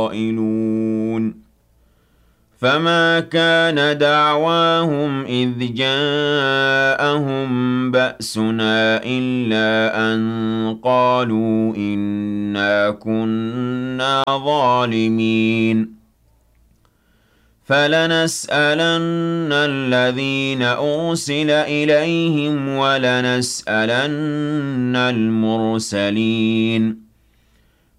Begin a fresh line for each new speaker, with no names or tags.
قائلون فما كان دعواهم إذ جاءهم بأسنا إلا أن قالوا إنا كنا ظالمين فلنسألن الذين أرسل إليهم ولنسألن المرسلين